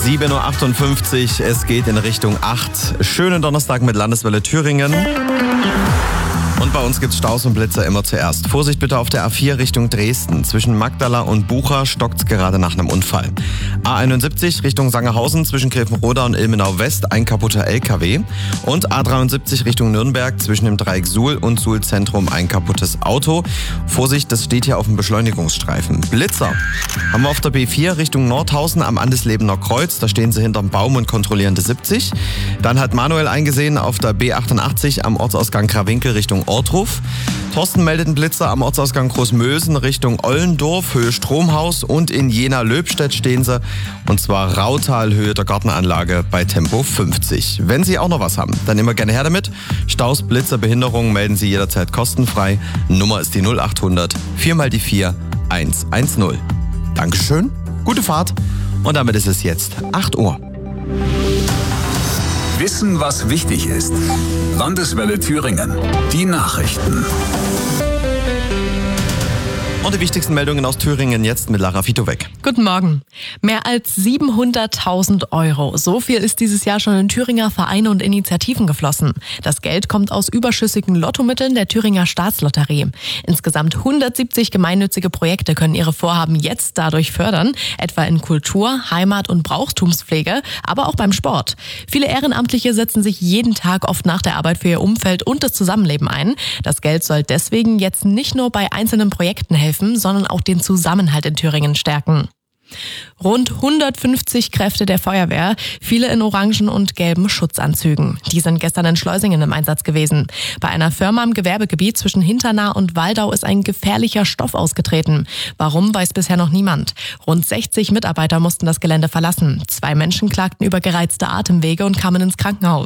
7.58 Uhr, es geht in Richtung 8. Schönen Donnerstag mit Landeswelle Thüringen. Und bei uns gibt's Staus und Blitzer immer zuerst. Vorsicht bitte auf der A4 Richtung Dresden. Zwischen Magdala und Bucha stockt's gerade nach einem Unfall. A71 Richtung Sangerhausen zwischen Grevenroda und Ilmenau West ein kaputter LKW. Und A73 Richtung Nürnberg zwischen dem Dreieck Suhl und Suhl Zentrum ein kaputtes Auto. Vorsicht, das steht hier auf dem Beschleunigungsstreifen. Blitzer haben wir auf der B4 Richtung Nordhausen am Andeslebener Kreuz. Da stehen sie hinterm Baum und kontrollieren die 70. Dann hat Manuel eingesehen auf der B88 am Ortsausgang Krawinkel Richtung Ortruf. Thorsten meldet einen Blitzer am Ortsausgang Großmösen Richtung Ollendorf, Höhe Stromhaus, und in Jena-Löbstedt stehen sie, und zwar Rautal, Höhe der Gartenanlage bei Tempo 50. Wenn Sie auch noch was haben, dann immer gerne her damit. Staus, Blitzer, Behinderungen melden Sie jederzeit kostenfrei. Nummer ist die 0800 4 mal die 4 110. Dankeschön, gute Fahrt, und damit ist es jetzt 8 Uhr. Wissen, was wichtig ist. Landeswelle Thüringen. Die Nachrichten. Und die wichtigsten Meldungen aus Thüringen jetzt mit Lara Fitowek. Guten Morgen. Mehr als 700.000 Euro. So viel ist dieses Jahr schon in Thüringer Vereine und Initiativen geflossen. Das Geld kommt aus überschüssigen Lottomitteln der Thüringer Staatslotterie. Insgesamt 170 gemeinnützige Projekte können ihre Vorhaben jetzt dadurch fördern, etwa in Kultur, Heimat- und Brauchtumspflege, aber auch beim Sport. Viele Ehrenamtliche setzen sich jeden Tag oft nach der Arbeit für ihr Umfeld und das Zusammenleben ein. Das Geld soll deswegen jetzt nicht nur bei einzelnen Projekten helfen, sondern auch den Zusammenhalt in Thüringen stärken. Rund 150 Kräfte der Feuerwehr, viele in orangen und gelben Schutzanzügen. Die sind gestern in Schleusingen im Einsatz gewesen. Bei einer Firma im Gewerbegebiet zwischen Hinternah und Waldau ist ein gefährlicher Stoff ausgetreten. Warum, weiß bisher noch niemand. Rund 60 Mitarbeiter mussten das Gelände verlassen. 2 Menschen klagten über gereizte Atemwege und kamen ins Krankenhaus.